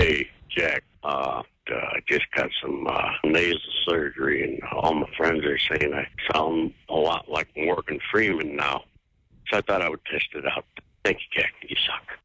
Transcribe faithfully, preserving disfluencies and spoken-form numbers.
Hey, Jack. Uh, uh, I just got some uh, nasal surgery, and all my friends are saying I sound a lot like Morgan Freeman now. So I thought I would test it out. Thank you, Jack. You suck.